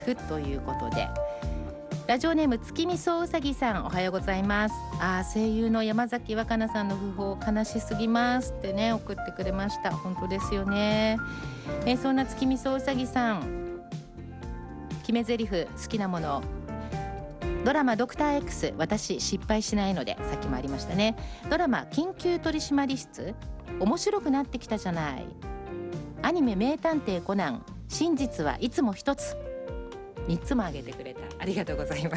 ふということで、ラジオネーム月見そうさぎさん、おはようございます。声優の山崎若菜さんの訃報悲しすぎますってね、送ってくれました。本当ですよね。そんな月見そうさぎさん、決め台詞好きなもの、ドラマドクター X 私失敗しないので、さっきもありましたね。ドラマ緊急取締室面白くなってきたじゃない。アニメ名探偵コナン真実はいつも一つ、3つも挙げてくれた。ありがとうございます。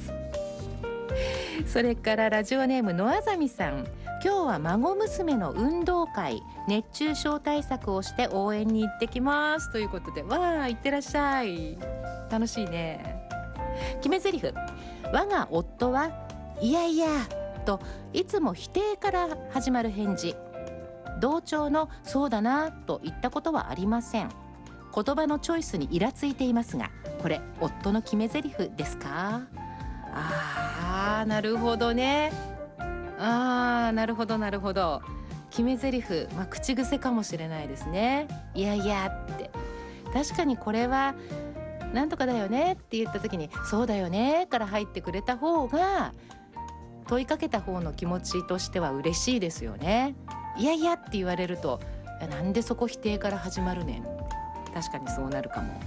それからラジオネームのあざみさん、今日は孫娘の運動会熱中症対策をして応援に行ってきますということで、わあ行ってらっしゃい、楽しいね。決め台詞、我が夫はいやいやといつも否定から始まる返事、同調のそうだなと言ったことはありません。言葉のチョイスにイラついていますが、これ夫の決め台詞ですか？なるほどね。なるほどなるほど。決め台詞、口癖かもしれないですね。いやいやって、確かにこれはなんとかだよねって言った時にそうだよねから入ってくれた方が、問いかけた方の気持ちとしては嬉しいですよね。いやいやって言われると、なんでそこ否定から始まるねん、確かにそうなるかも。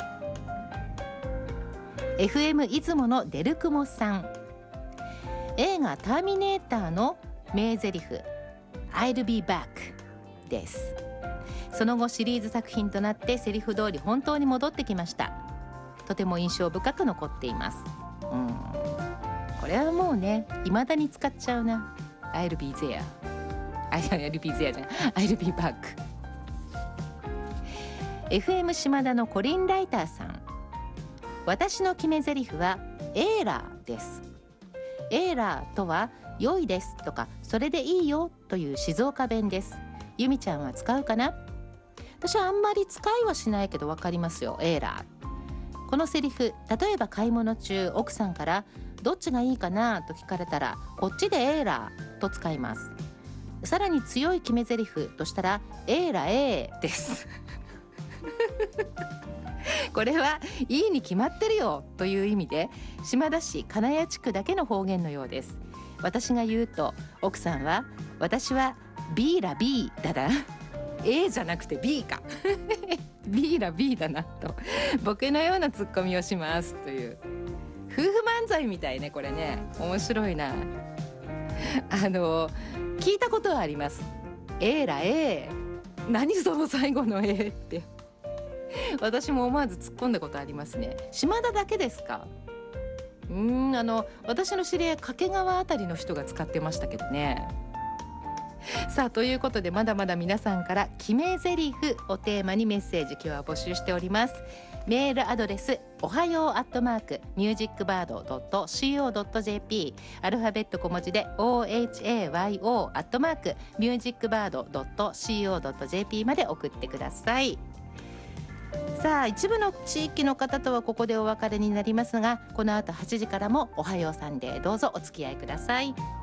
FM 出雲のデルクモさん、映画ターミネーターの名台詞 I'll be back です。その後シリーズ作品となってセリフ通り本当に戻ってきました。とても印象深く残っています。これはもうね、未だに使っちゃうな。 I'll be there I'll be there じゃない I'll be back。 FM 島田のコリンライターさん、私の決め台詞はエーラーです。エーラーとは良いですとかそれでいいよという静岡弁です。ゆみちゃんは使うかな？私はあんまり使いはしないけど分かりますよ、エーラー。このセリフ、例えば買い物中奥さんからどっちがいいかなと聞かれたら、こっちでエーラーと使います。さらに強い決め台詞としたらエーラーですこれはいいに決まってるよという意味で、島田市金谷地区だけの方言のようです。私が言うと奥さんは、私はビーラ B だなA じゃなくて B かビーラ B だなとボケのようなツッコミをしますという、夫婦漫才みたいね、これね、面白いな。聞いたことはあります。エーラ A、 何その最後の A って私も思わず突っ込んだことありますね。島田だけですか？私の知り合い掛川あたりの人が使ってましたけどね。さあ、ということでまだまだ皆さんから決め台詞をテーマにメッセージ、今日は募集しております。メールアドレスおはよう@musicbird.co.jp、 アルファベット小文字で ohayo@musicbird.co.jp まで送ってください。さあ、一部の地域の方とはここでお別れになりますが、この後8時からもおはようサンデー、どうぞお付き合いください。